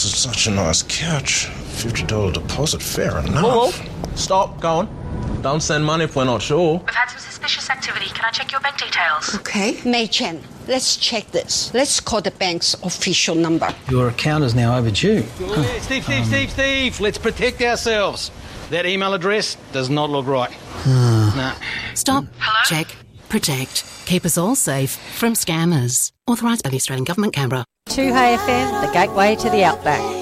This is such a nice couch. $50 deposit, fair enough. Whoa. Stop, go on. Don't send money if we're not sure. We've had some suspicious activity. Can I check your bank details? Okay. Mei Chen, let's check this. Let's call the bank's official number. Your account is now overdue. Steve, let's protect ourselves. That email address does not look right. No. Stop. Hello? Check. Protect. Keep us all safe from scammers. Authorised by the Australian Government, Canberra. 2Hey FM, the gateway to the outback.